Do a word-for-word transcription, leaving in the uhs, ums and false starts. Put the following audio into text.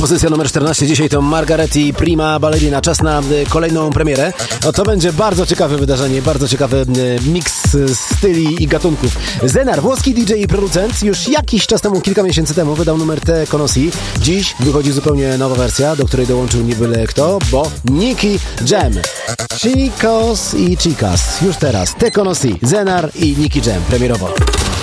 Pozycja numer czternaście dzisiaj to Margaret i Prima Ballerina. Czas na kolejną premierę. O, to będzie bardzo ciekawe wydarzenie, bardzo ciekawy miks styli i gatunków. Zenar, włoski D J i producent, już jakiś czas temu, kilka miesięcy temu wydał numer Te Conosi. Dziś wychodzi zupełnie nowa wersja, do której dołączył nie byle kto, bo Nicky Jam. Chicos i Chicas. Już teraz Te Conosi, Zenar i Nicky Jam premierowo.